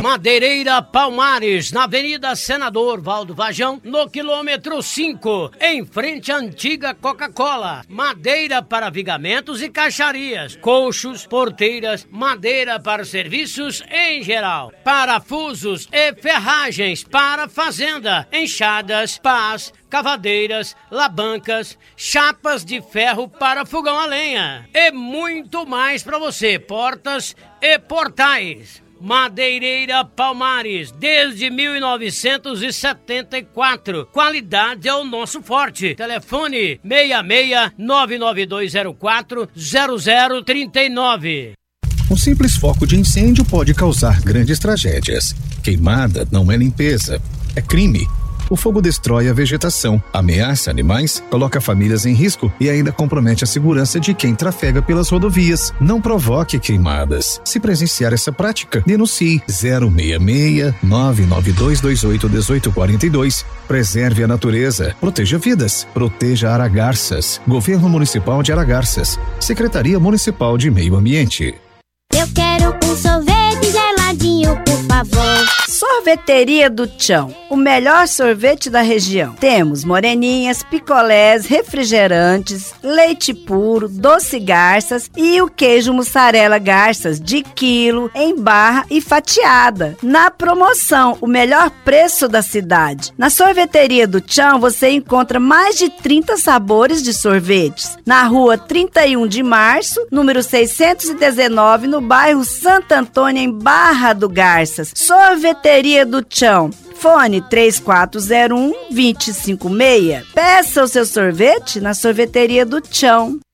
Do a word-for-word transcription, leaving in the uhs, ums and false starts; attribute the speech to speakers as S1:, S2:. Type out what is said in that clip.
S1: Madeireira Palmares, na Avenida Senador Valdo Vajão, no quilômetro cinco, em frente à antiga Coca-Cola. Madeira para vigamentos e caixarias, colchos, porteiras, madeira para serviços em geral, parafusos e ferragens para fazenda, enxadas, pás, cavadeiras, labancas, chapas de ferro para fogão a lenha e muito mais para você, portas e portais. Madeireira Palmares, desde mil novecentos e setenta e quatro. Qualidade é o nosso forte. Telefone seis seis nove nove dois zero quatro zero zero três nove.
S2: Um simples foco de incêndio pode causar grandes tragédias. Queimada não é limpeza, é crime. O fogo destrói a vegetação, ameaça animais, coloca famílias em risco e ainda compromete a segurança de quem trafega pelas rodovias. Não provoque queimadas. Se presenciar essa prática, denuncie zero seis seis nove nove dois dois oito um oito quatro dois. Preserve a natureza, proteja vidas, proteja Aragarças. Governo Municipal de Aragarças. Secretaria Municipal de Meio Ambiente.
S3: Eu quero um sorvete geladinho, por favor.
S4: Sorveteria do Tchão, o melhor sorvete da região. Temos moreninhas, picolés, refrigerantes, leite puro, doce garças e o queijo mussarela garças de quilo, em barra e fatiada. Na promoção, o melhor preço da cidade. Na Sorveteria do Tchão você encontra mais de trinta sabores de sorvetes. Na rua trinta e um de março, número seiscentos e dezenove, no bairro Santo Antônio, em Barra do Garças. Sorveteria do Tchão. Fone três quatro zero um, dois cinco seis. Peça o seu sorvete na Sorveteria do Tchão.